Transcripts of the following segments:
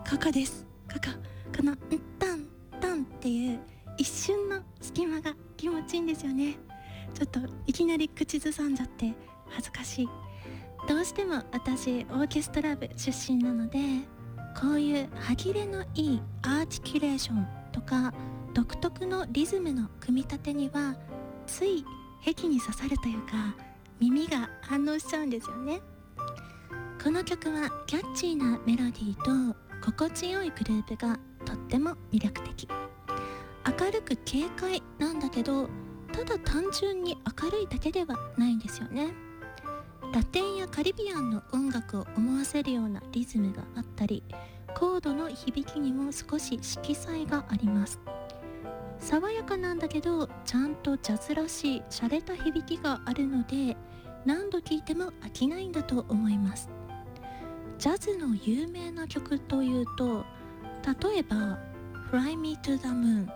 ここです。このタンタンっていう一瞬の隙間が気持ちいいんですよね。ちょっといきなり口ずさんじゃって恥ずかしい。どうしても私オーケストラ部出身なので、こういう歯切れのいいアーティキュレーションとか独特のリズムの組み立てにはつい壁に刺さるというか、耳が反応しちゃうんですよね。この曲はキャッチーなメロディーと心地よいグループがとっても魅力的。明るく軽快なんだけど、ただ単純に明るいだけではないんですよね。ラテンやカリビアンの音楽を思わせるようなリズムがあったり、コードの響きにも少し色彩があります。爽やかなんだけど、ちゃんとジャズらしい洒落た響きがあるので、何度聴いても飽きないんだと思います。ジャズの有名な曲というと、例えば Fly Me to the Moon、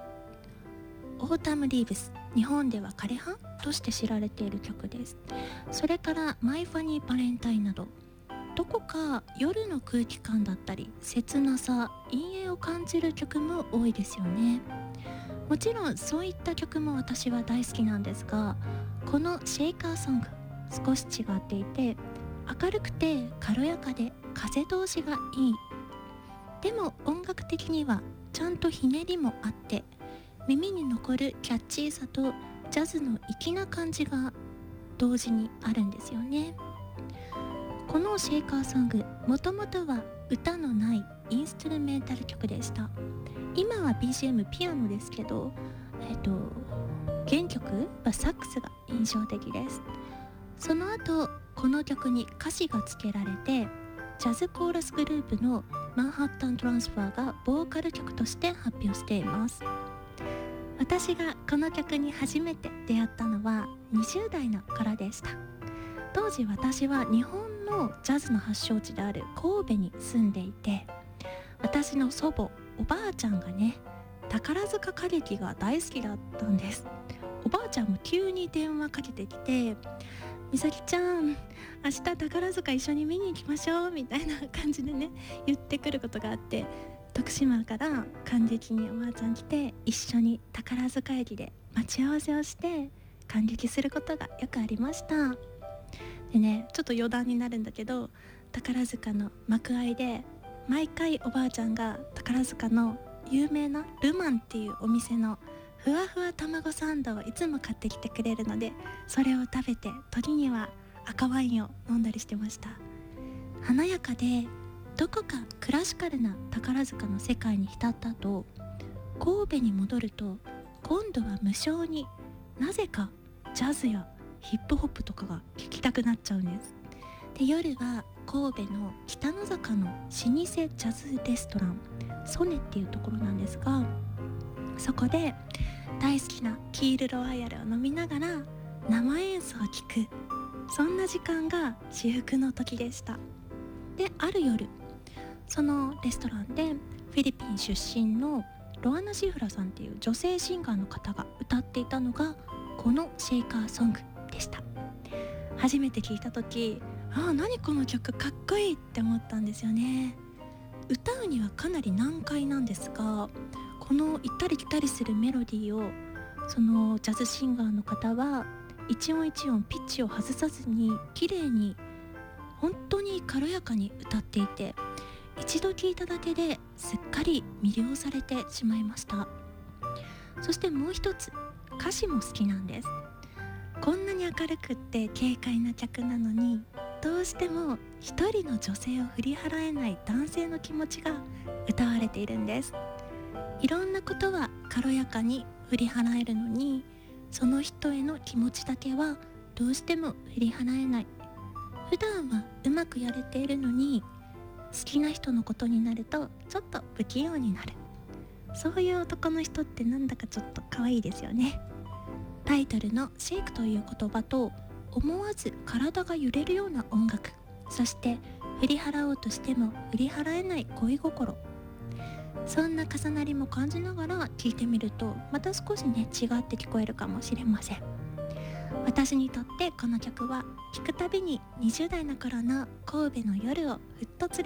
Autumn Leaves、 日本では枯葉として知られている曲です。それからMy Funny Valentine など、どこか夜の空気感だったり切なさ、陰影を感じる曲も多いですよね。もちろんそういった曲も私は大好きなんですが、このシェイカーソング少し違っていて、明るくて軽やかで風通しがいい。でも音楽的にはちゃんとひねりもあって、耳に残るキャッチーさとジャズの粋な感じが同時にあるんですよね。このシェイカーソング、もともとは歌のないインストゥルメンタル曲でした。今は BGM ピアノですけど、原曲はサックスが印象的です。その後この曲に歌詞がつけられて、ジャズコーラスグループのマンハッタントランスファーがボーカル曲として発表しています。私がこの曲に初めて出会ったのは20代の頃でした。当時私は日本のジャズの発祥地である神戸に住んでいて、私の祖母、おばあちゃんがね、宝塚歌劇が大好きだったんです。おばあちゃんも急に電話かけてきて、みさきちゃん、明日宝塚一緒に見に行きましょうみたいな感じでね、言ってくることがあって、徳島から感激におばあちゃん来て、一緒に宝塚駅で待ち合わせをして感激することがよくありました。でね、ちょっと余談になるんだけど、宝塚の幕間で毎回おばあちゃんが宝塚の有名なルマンっていうお店のふわふわ卵サンドをいつも買ってきてくれるので、それを食べて、時には赤ワインを飲んだりしてました。華やかでどこかクラシカルな宝塚の世界に浸った後、神戸に戻ると今度は無性になぜかジャズやヒップホップとかが聴きたくなっちゃうんです。で、夜は神戸の北の坂の老舗ジャズレストランソネっていうところなんですが、そこで大好きなキールロワイヤルを飲みながら生演奏を聴く、そんな時間が至福の時でした。で、ある夜、そのレストランでフィリピン出身のロアナ・シフラさんっていう女性シンガーの方が歌っていたのがこのシェイカーソングでした。初めて聞いた時、何この曲かっこいいって思ったんですよね。歌うにはかなり難解なんですが、この行ったり来たりするメロディーをそのジャズシンガーの方は一音一音ピッチを外さずに綺麗に本当に軽やかに歌っていて、一度聴いただけですっかり魅了されてしまいました。そしてもう一つ、歌詞も好きなんです。こんなに明るくって軽快な曲なのに、どうしても一人の女性を振り払えない男性の気持ちが歌われているんです。いろんなことは軽やかに振り払えるのに、その人への気持ちだけはどうしても振り払えない。普段はうまくやれているのに、好きな人のことになるとちょっと不器用になる。そういう男の人ってなんだかちょっと可愛いですよね。タイトルのシェイクという言葉と、思わず体が揺れるような音楽、そして振り払おうとしても振り払えない恋心、そんな重なりも感じながら聴いてみると、また少しね違って聞こえるかもしれません。私にとってこの曲は聴くたびに20代の頃の神戸の夜をふっと連れ